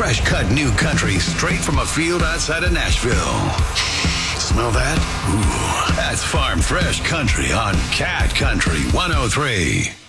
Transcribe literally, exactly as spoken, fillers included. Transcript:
Fresh cut new country straight from a field outside of Nashville. Smell that? Ooh, that's farm fresh country on Cat Country one oh three.